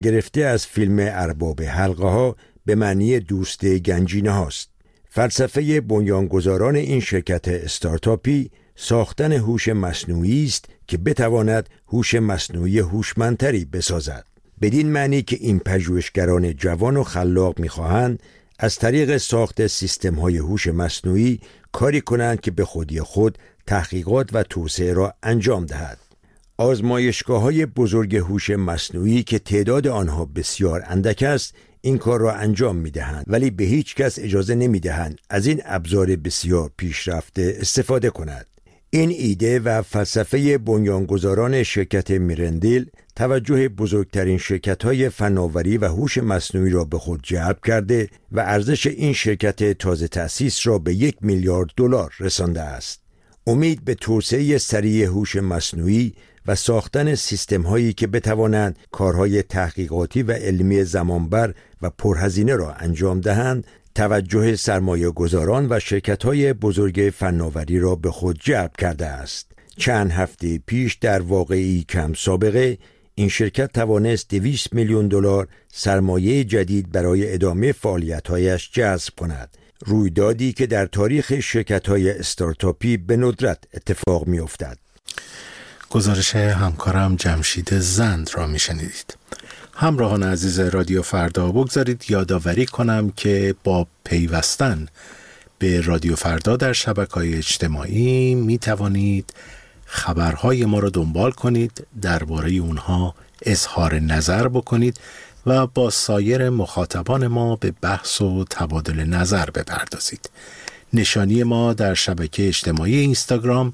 گرفته از فیلم ارباب حلقه ها به معنی دوست گنجینه هاست. فلسفه بنیانگذاران این شرکت استارتاپی ساختن هوش مصنوعی است که بتواند هوش مصنوعی هوشمندتری بسازد. بدین معنی که این پژوهشگران جوان و خلاق می‌خواهند از طریق ساخت سیستم‌های هوش مصنوعی کاری کنند که به خودی خود تحقیقات و توسعه را انجام دهد. آزمایشگاه‌های بزرگ هوش مصنوعی که تعداد آنها بسیار اندک است این کار را انجام می‌دهند، ولی به هیچ کس اجازه نمی‌دهند از این ابزار بسیار پیشرفته استفاده کند. این ایده و فلسفه بنیانگذاران شرکت میرندیل توجه بزرگترین شرکت‌های فناوری و هوش مصنوعی را به خود جلب کرده و ارزش این شرکت تازه تأسیس را به $1 میلیارد رسانده است. امید به توسعه سریع هوش مصنوعی و ساختن سیستم‌هایی که بتوانند کارهای تحقیقاتی و علمی زمانبر و پرهزینه را انجام دهند، توجه سرمایه‌گذاران و شرکت‌های بزرگ فناوری را به خود جلب کرده است. چند هفته پیش در واقعی کم سابقه این شرکت توانست $200 میلیون سرمایه جدید برای ادامه فعالیت‌هایش جذب کند. رویدادی که در تاریخ شرکت‌های استارتاپی به ندرت اتفاق می‌افتد. گزارش همکارم جمشید زند را میشنیدید. همراهان عزیز رادیو فردا، بگذارید یادآوری کنم که با پیوستن به رادیو فردا در شبکه‌های اجتماعی می توانید خبرهای ما را دنبال کنید، درباره اونها اظهار نظر بکنید و با سایر مخاطبان ما به بحث و تبادل نظر بپردازید. نشانی ما در شبکه اجتماعی اینستاگرام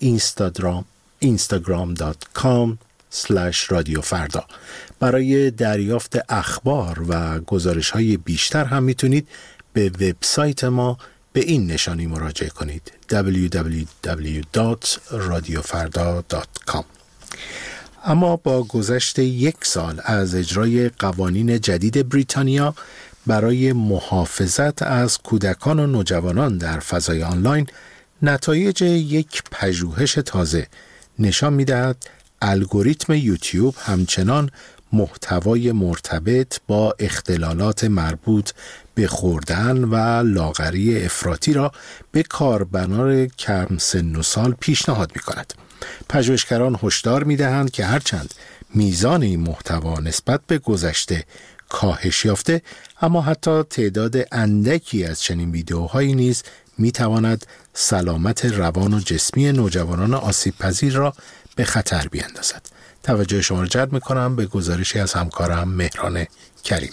instagram.com/رادیو فردا. برای دریافت اخبار و گزارش‌های بیشتر هم میتونید به وبسایت ما به این نشانی مراجعه کنید: www.radiofarda.com. اما با گذشت 1 سال از اجرای قوانین جدید بریتانیا برای محافظت از کودکان و نوجوانان در فضای آنلاین، نتایج یک پژوهش تازه نشان می‌دهد الگوریتم یوتیوب همچنان محتوای مرتبط با اختلالات مربوط به خوردن و لاغری افراطی را به کاربران کم سن و سال پیشنهاد می‌کند. پژوهشگران هشدار می‌دهند که هرچند میزان این محتوا نسبت به گذشته کاهش یافته، اما حتی تعداد اندکی از چنین ویدیوهایی نیز می‌تواند سلامت روان و جسمی نوجوانان آسیب‌پذیر را به خطر بیندازد. توجه شما را جلب می‌کنم به گزارشی از همکارم مهران کریمی.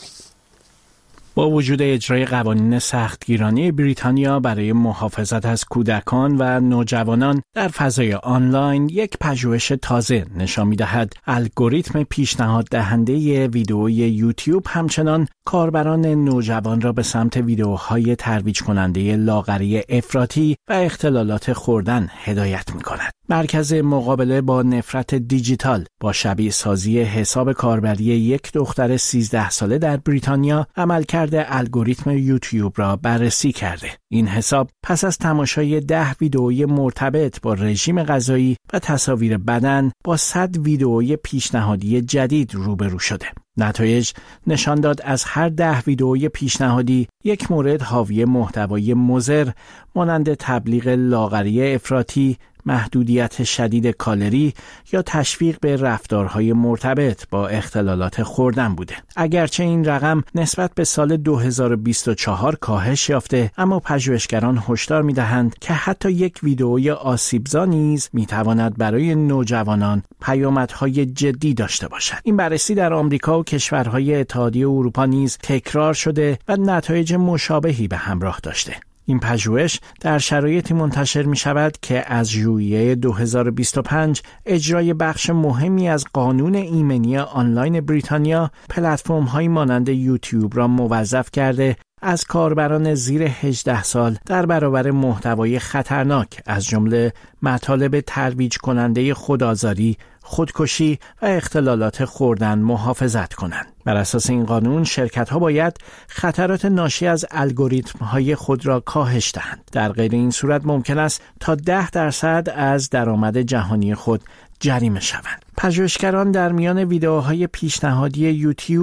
با وجود اجرای قوانین سختگیرانه بریتانیا برای محافظت از کودکان و نوجوانان در فضای آنلاین، یک پژوهش تازه نشان می‌دهد الگوریتم پیشنهاد دهنده ویدئوی یوتیوب همچنان کاربران نوجوان را به سمت ویدئوهای ترویج کننده لاغری افراطی و اختلالات خوردن هدایت می‌کند. مرکز مقابله با نفرت دیجیتال با شبیه سازی حساب کاربری یک دختر 13 ساله در بریتانیا عملکرد الگوریتم یوتیوب را بررسی کرده. این حساب پس از تماشای 10 ویدئوی مرتبط با رژیم غذایی و تصاویر بدن با 100 ویدئوی پیشنهادی جدید روبرو شده. نتایج نشان داد از هر 10 ویدئوی پیشنهادی یک مورد حاوی محتوای مضر مانند تبلیغ لاغری افراطی، محدودیت شدید کالری یا تشویق به رفتارهای مرتبط با اختلالات خوردن بوده. اگرچه این رقم نسبت به سال 2024 کاهش یافته، اما پژوهشگران هشدار می‌دهند که حتی یک ویدئوی آسیبزا نیز می‌تواند برای نوجوانان پیامدهای جدی داشته باشد. این بررسی در آمریکا و کشورهای اتحادیه اروپا نیز تکرار شده و نتایج مشابهی به همراه داشته. این پژوهش در شرایطی منتشر می شود که از ژوئیه 2025 اجرای بخش مهمی از قانون ایمنی آنلاین بریتانیا پلتفرم‌هایی مانند یوتیوب را موظف کرده از کاربران زیر 18 سال در برابر محتوای خطرناک از جمله مطالب ترویج کننده خودآزاری، خودکشی و اختلالات خوردن محافظت کنند. بر اساس این قانون شرکت‌ها باید خطرات ناشی از الگوریتم‌های خود را کاهش دهند. در غیر این صورت ممکن است تا 10% از درآمد جهانی خود جریمه شوند. پژوهشگران در میان ویدئوهای پیشنهادی یوتیوب